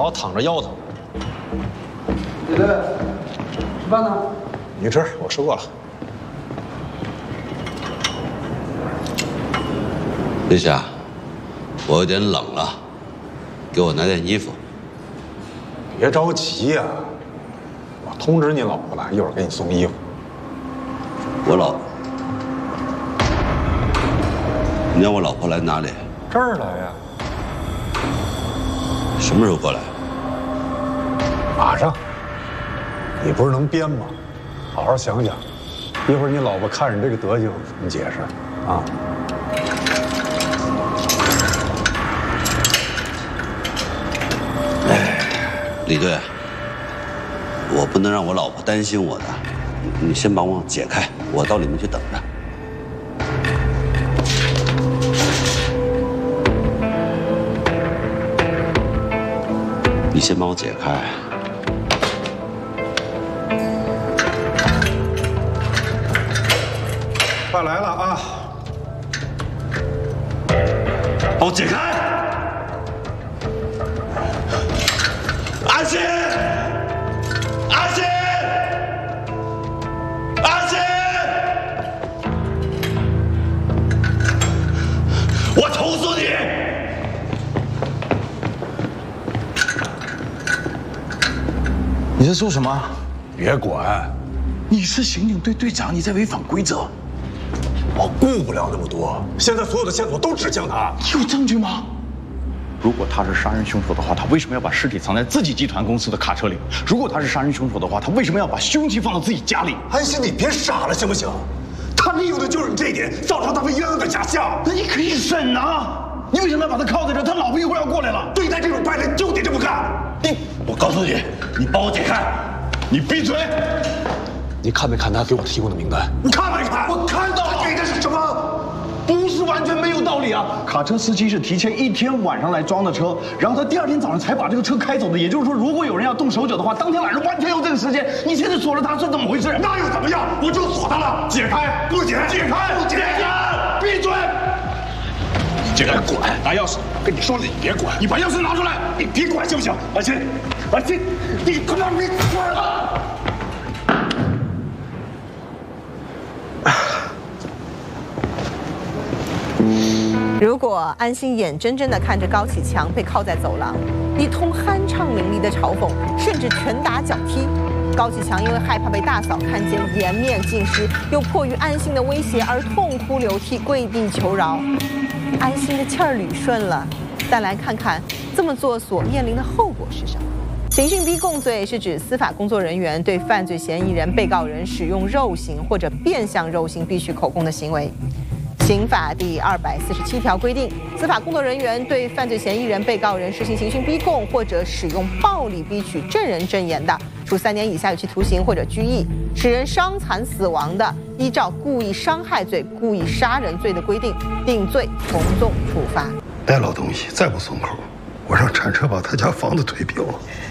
老躺着腰疼。 李队，吃饭呢？ 你吃，我吃过了。 立夏，我有点冷了，给我拿件衣服。 别着急呀，我通知你老婆了，一会儿给你送衣服。 我老婆，你让我老婆来哪里？ 这儿来呀。 什么时候过来？ 马上。你不是能编吗？好好想想，一会儿你老婆看着这个德行怎么解释啊？ 李队，我不能让我老婆担心我的，你先帮我解开，我到里面去等着。你先帮我解开。 快来了啊！ 帮我解开。安心，安心，安心！我投诉你！ 你在说什么？ 别管， 你是刑警队队长，你在违反规则。 我顾不了那么多。现在所有的线索都指向他。 有证据吗？如果他是杀人凶手的话，他为什么要把尸体藏在自己集团公司的卡车里？如果他是杀人凶手的话，他为什么要把凶器放到自己家里？ 安心，你别傻了行不行？他利用的就是你这一点，造成他被冤枉的假象。 那你可以审啊！你为什么要把他铐在这？他老婆一会儿要过来了。 对待这种败类就得这么干。 我告诉你，你帮我解开！你闭嘴！ 你看没看他给我提供的名单？你看没看？ 我看到了。 他给的是什么？ 不是完全没有道理啊！卡车司机是提前1天晚上来装的车，然后他第2天早上才把这个车开走的。也就是说，如果有人要动手脚的话，当天晚上完全有这个时间。你现在锁了他是怎么回事？ 那又怎么样？我就锁他了。解开，不解，解开，不解开，闭嘴！ 这个管拿钥匙，跟你说了，你别管，你把钥匙拿出来， 你别管行不行？安心，安心，你他妈别管了！ 如果安心眼睁睁地看着高启强被铐在走廊，一通酣畅淋漓的嘲讽，甚至拳打脚踢，高启强因为害怕被大嫂看见颜面尽失，又迫于安心的威胁而痛哭流涕，跪地求饶。安心的气儿捋顺了，再来看看这么做所面临的后果是什么。刑讯逼供罪是指司法工作人员对犯罪嫌疑人、被告人使用肉刑或者变相肉刑必须口供的行为。刑法第247条规定，司法工作人员对犯罪嫌疑人、被告人实行刑讯逼供或者使用暴力逼取证人证言的，处3年以下有期徒刑或者拘役；使人伤残死亡的，依照故意伤害罪、故意杀人罪的规定，定罪从重处罚。 带老东西再不松口，我让铲车把他家房子推平了。